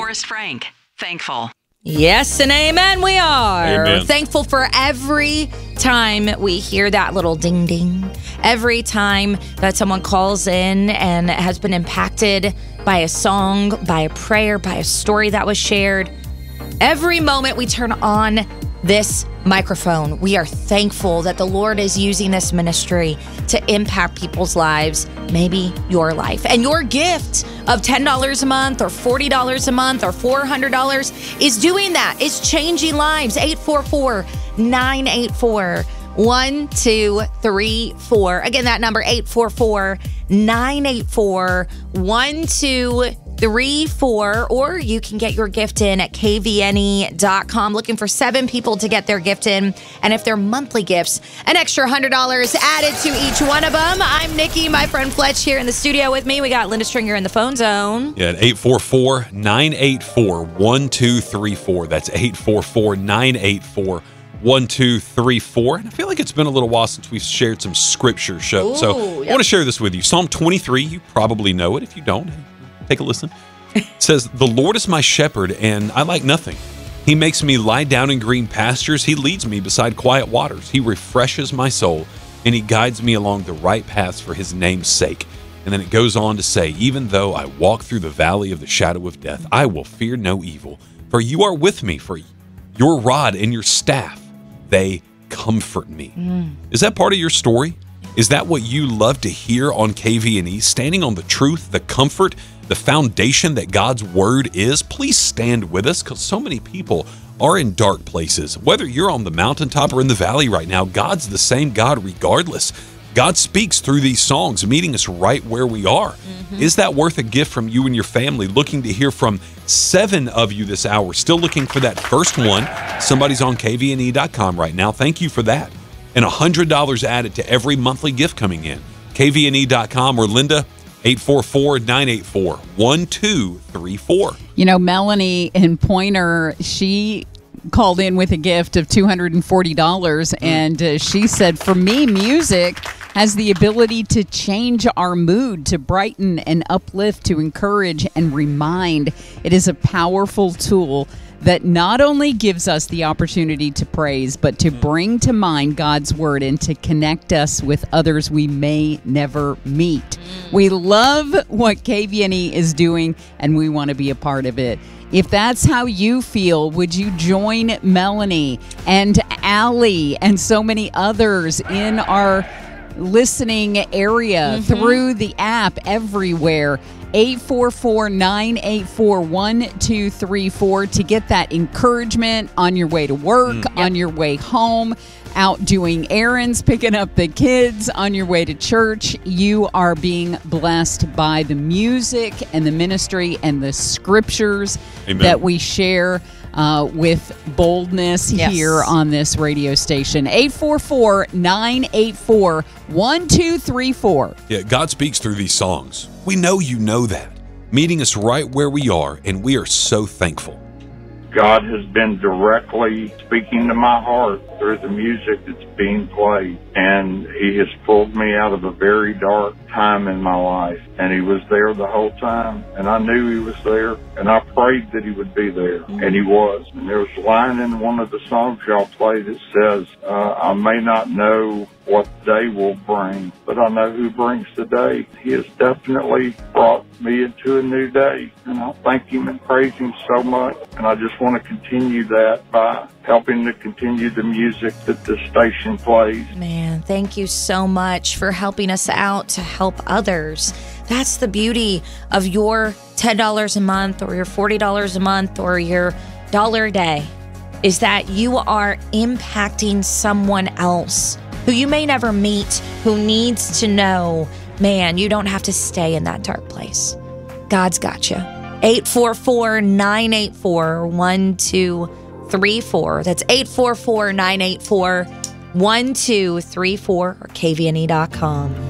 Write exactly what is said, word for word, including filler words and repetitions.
Forrest Frank. Thankful. Yes and amen, we are. Amen. Thankful for every time we hear that little ding ding. Every time that someone calls in and has been impacted by a song, by a prayer, by a story that was shared. Every moment we turn on this microphone, we are thankful that the Lord is using this ministry to impact people's lives, maybe your life. And your gift of ten dollars a month or forty dollars a month or four hundred dollars is doing that. It's changing lives. eight four four, nine eight four, one two three four. Again, that number, eight four four, nine eight four, one two three four. Or you can get your gift in at K V N E dot com. Looking for seven people to get their gift in. And if they're monthly gifts, an extra one hundred dollars added to each one of them. I'm Nikki, my friend Fletch here in the studio with me. We got Linda Stringer in the phone zone. Yeah, at eight four four, nine eight four, one two three four. That's eight four four, nine eight four, one two three four. And I feel like it's been a little while since we've shared some scripture. Show. Ooh, so yep. I want to share this with you. Psalm twenty-three, you probably know it. If you don't, take a listen. It says, "The Lord is my shepherd, and I lack nothing. He makes me lie down in green pastures. He leads me beside quiet waters. He refreshes my soul, and he guides me along the right paths for his name's sake." And then it goes on to say, "Even though I walk through the valley of the shadow of death, I will fear no evil, for you are with me, for your rod and your staff, they comfort me." Mm. Is that part of your story? Is that what you love to hear on K V N E? Standing on the truth, the comfort, the foundation that God's word is? Please stand with us, because so many people are in dark places. Whether you're on the mountaintop or in the valley right now, God's the same God regardless. God speaks through these songs, meeting us right where we are. Mm-hmm. Is that worth a gift from you and your family? Looking to hear from seven of you this hour. Still looking for that first one. Somebody's on K V N E dot com right now. Thank you for that. And one hundred dollars added to every monthly gift coming in. K V N E dot com or Linda, eight four four, nine eight four, one two three four. You know, Melanie in Pointer, she called in with a gift of two hundred forty dollars, and uh, she said, "For me, music has the ability to change our mood, to brighten and uplift, to encourage and remind. It is a powerful tool that not only gives us the opportunity to praise, but to bring to mind God's word and to connect us with others we may never meet." We love what K V N E is doing, and we want to be a part of it. If that's how you feel, would you join Melanie and Allie and so many others in our listening area mm-hmm. through the app everywhere? eight four four, nine eight four, one two three four to get that encouragement on your way to work, mm. on yep. your way home, out doing errands, picking up the kids, on your way to church. You are being blessed by the music and the ministry and the scriptures Amen. That we share uh, with boldness yes. here on this radio station. eight four four, nine eight four, one two three four. Yeah, God speaks through these songs. We know you know that. Meeting us right where we are, and we are so thankful. God has been directly speaking to my heart through the music that's being played, and he has pulled me out of a very dark time in my life, and he was there the whole time, and I knew he was there, and I prayed that he would be there, mm-hmm. and he was. And there was a line in one of the songs y'all played that says, uh, "I may not know what the day will bring, but I know who brings the day." He has definitely brought me into a new day, and I thank him and praise him so much, and I just want to continue that by helping to continue the music that the station plays. Man, thank you so much for helping us out to help others. That's the beauty of your ten dollars a month or your forty dollars a month or your dollar a day, is that you are impacting someone else who you may never meet, who needs to know, man, you don't have to stay in that dark place. God's got you. eight four four, nine eight four, one two three four. That's eight four four, nine eight four, one two three four or K V N E dot com.